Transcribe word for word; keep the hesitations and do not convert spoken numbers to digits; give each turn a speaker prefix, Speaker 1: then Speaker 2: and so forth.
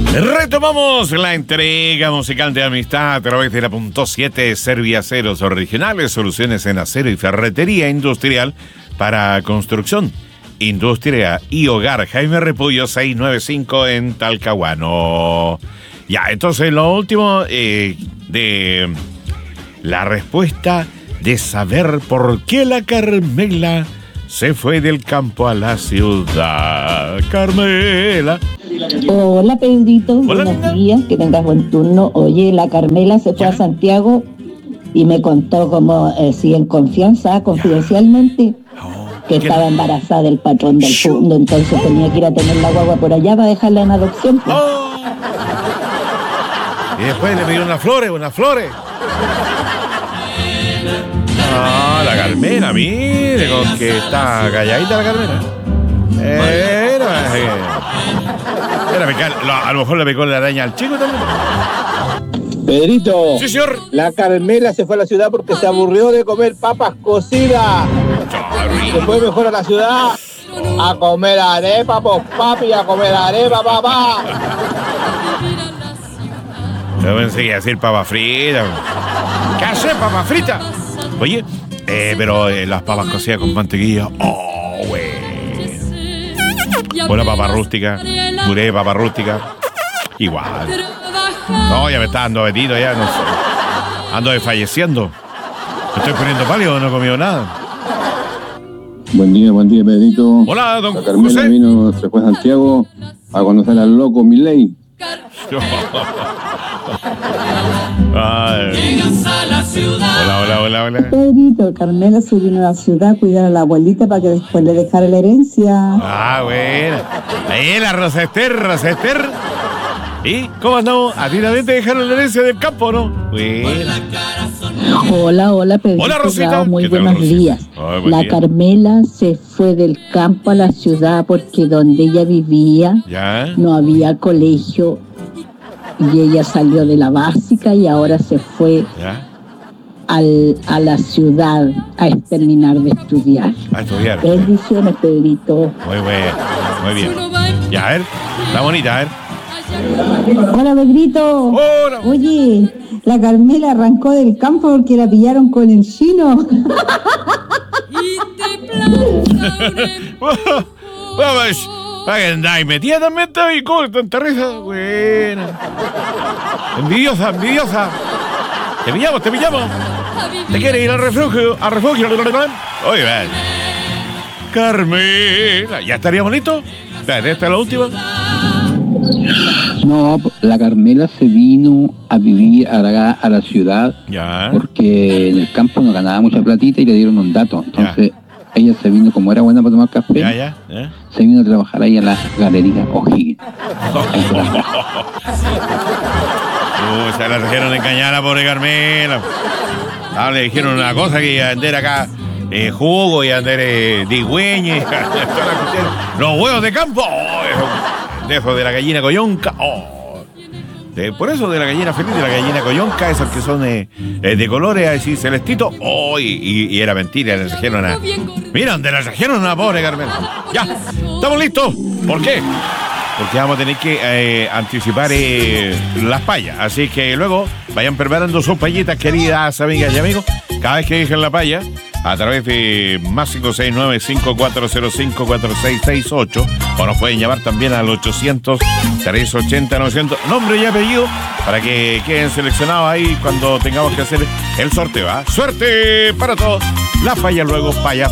Speaker 1: Retomamos la entrega musical de amistad a través de la punto siete Serviaceros Regionales, soluciones en acero y ferretería industrial para construcción, industria y hogar. Jaime Repullo seiscientos noventa y cinco en Talcahuano. Ya, entonces lo último eh, de la respuesta de saber por qué la Carmela se fue del campo a la ciudad. Carmela.
Speaker 2: Hola, Pedrito.
Speaker 1: Hola,
Speaker 2: buenos
Speaker 1: linda.
Speaker 2: días, que tengas buen turno. Oye, la Carmela se fue
Speaker 1: ¿Ya?
Speaker 2: a Santiago y me contó como, eh, sí, en confianza, confidencialmente,
Speaker 1: Oh,
Speaker 2: que
Speaker 1: ¿qué?
Speaker 2: estaba embarazada del patrón del
Speaker 1: Shu.
Speaker 2: fondo, entonces tenía que ir a tener la guagua por allá para dejarla en adopción. pues.
Speaker 1: Oh. Y después le pidió unas flores, unas flores. Ah, la Carmela, mire, con que está calladita la Carmela. Eh, Era, eh, era picar- lo- a lo mejor le picó la araña al chico también.
Speaker 3: Pedrito,
Speaker 1: Sí, señor.
Speaker 3: la Carmela se fue a la ciudad porque se aburrió de comer papas cocidas. Se fue mejor a la ciudad a comer arepa, pues papi, a comer arepa, papá.
Speaker 1: Yo pensé que iba a decir papa frita. ¿Qué hace, papa frita? Oye, eh, pero eh, las papas cocidas con mantequilla. Oh, güey. O la papa rústica, puré de papa rústica. Igual. No, ya me está dando apetito, ya no sé. Ando desfalleciendo. Me estoy poniendo pálido, no he comido nada.
Speaker 4: Buen día, buen día, Pedrito.
Speaker 1: Hola, don
Speaker 4: La Carmela
Speaker 1: José.
Speaker 4: vino, se fue a Santiago a conocer al loco Milei.
Speaker 1: Ay. Hola, hola, hola, hola.
Speaker 2: Pedrito, Carmela se vino a la ciudad a cuidar a la abuelita para que después le dejara la herencia.
Speaker 1: Ah, bueno. Ahí la Rosester, Rosester. ¿Y cómo andamos? A ti también te dejaron la herencia del campo, ¿no? Bueno.
Speaker 2: Hola, hola, Pedrito.
Speaker 1: Hola, Rosita.
Speaker 2: Bravo, muy
Speaker 1: ¿Qué tal,
Speaker 2: buenos
Speaker 1: Rosita?
Speaker 2: días.
Speaker 1: Ay, buen
Speaker 2: La
Speaker 1: día.
Speaker 2: Carmela se fue del campo a la ciudad porque donde ella vivía
Speaker 1: ¿Ya?
Speaker 2: no había colegio y ella salió de la básica y ahora se fue
Speaker 1: ¿Ya?
Speaker 2: al, a la ciudad a terminar de estudiar.
Speaker 1: A estudiar.
Speaker 2: Bendiciones, Pedrito.
Speaker 1: Muy bien. Muy bien. Ya, a ver. Está bonita, a ver.
Speaker 2: Hola, Pedrito.
Speaker 1: Hola.
Speaker 2: Oye, la Carmela arrancó del campo porque la pillaron con el chino.
Speaker 1: Vamos. Para que andáis metida también, está y con tanta risa. Buena. Envidiosa, envidiosa. Te pillamos, te pillamos. ¿Te quieres ir al refugio? Al refugio. Oye, ven. Carmela. ¿Ya estaríamos listos? Espérate, esta es la última.
Speaker 4: No, la Carmela se vino a vivir a la, a la ciudad
Speaker 1: Ya.
Speaker 4: porque en el campo no ganaba mucha platita y le dieron un dato. Entonces ella se vino, como era buena para tomar café,
Speaker 1: Ya, ya. ¿Eh?
Speaker 4: se vino a trabajar ahí a la galería O'Higgins.
Speaker 1: Uy, se la trajeron engañar a la pobre Carmela. Ah, le dijeron una cosa, que iba a vender acá eh, jugo y a vender eh, digüeñes. Los huevos de campo. Oh, eso, de eso de la gallina coyonca. Oh. De- por eso de la gallina feliz, de la gallina coyonca, esos que son eh, eh, de colores así celestito. Oh, y, y- y era mentira, le trajeron a... Mira, donde le trajeron a la pobre Carmela. Ya, estamos listos. ¿Por qué? Porque vamos a tener que eh, anticipar eh, las payas. Así que luego vayan preparando sus payitas, queridas amigas y amigos. Cada vez que dejen la paya, a través de más cinco seis nueve, cinco cuatro cero cinco, cuatro seis seis ocho, o nos pueden llamar también al ochocientos, trescientos ochenta, novecientos, nombre y apellido, para que queden seleccionados ahí cuando tengamos que hacer el sorteo. ¿Ah? ¡Suerte para todos! La paya luego, paya.